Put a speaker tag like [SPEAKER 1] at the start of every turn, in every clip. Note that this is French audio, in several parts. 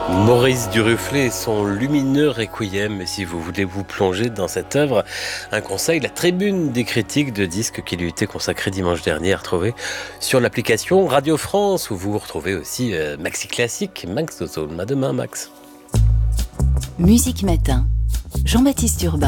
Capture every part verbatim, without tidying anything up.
[SPEAKER 1] Maurice Duruflé et son lumineux requiem. Et si vous voulez vous plonger dans cette œuvre, un conseil, la tribune des critiques de disques qui lui était consacrée dimanche dernier à retrouver sur l'application Radio France, où vous retrouvez aussi euh, Maxi Classique, Max Ozone. À demain, Max.
[SPEAKER 2] Musique Matin, Jean-Baptiste Urbain.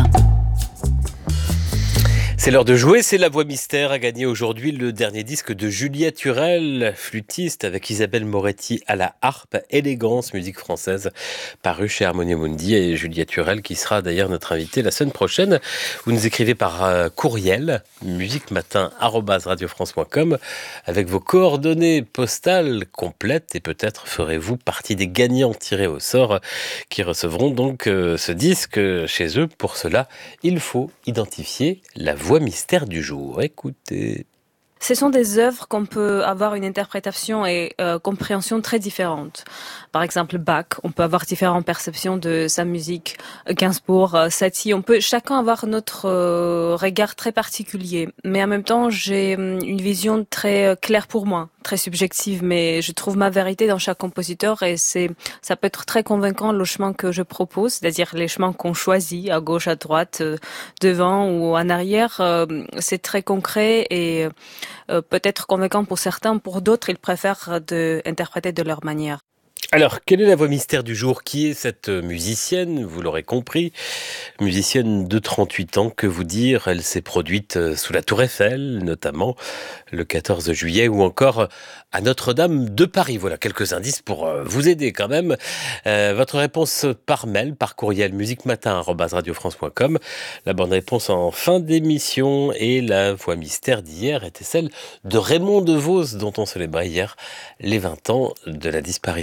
[SPEAKER 1] C'est l'heure de jouer, c'est La Voix Mystère a gagné aujourd'hui le dernier disque de Julia Turel, flûtiste avec Isabelle Moretti à la harpe, Élégance, musique française, paru chez Harmonia Mundi, et Julia Turel qui sera d'ailleurs notre invitée la semaine prochaine. Vous nous écrivez par euh, courriel, musiquematin arobase radiofrance point com, avec vos coordonnées postales complètes, et peut-être ferez-vous partie des gagnants tirés au sort qui recevront donc euh, ce disque chez eux. Pour cela, il faut identifier la voix mystère du jour. Écoutez.
[SPEAKER 3] Ce sont des œuvres qu'on peut avoir une interprétation et euh, compréhension très différentes. Par exemple, Bach, on peut avoir différentes perceptions de sa musique. Gainsbourg, Satie, on peut chacun avoir notre euh, regard très particulier. Mais en même temps, j'ai une vision très claire pour moi, très subjective, mais je trouve ma vérité dans chaque compositeur et c'est, ça peut être très convaincant le chemin que je propose, c'est-à-dire les chemins qu'on choisit à gauche, à droite, euh, devant ou en arrière. Euh, c'est très concret et euh, peut-être convaincant pour certains, pour d'autres, ils préfèrent de interpréter de leur manière.
[SPEAKER 1] Alors, quelle est la voix mystère du jour? Qui est cette musicienne? Vous l'aurez compris, musicienne de trente-huit ans, que vous dire? Elle s'est produite sous la Tour Eiffel, notamment le quatorze juillet, ou encore à Notre-Dame de Paris. Voilà quelques indices pour vous aider quand même. Euh, votre réponse par mail, par courriel, musiquematin arobase radiofrance point com. La bonne réponse en fin d'émission, et la voix mystère d'hier était celle de Raymond DeVos, dont on célébrait hier les vingt ans de la disparition.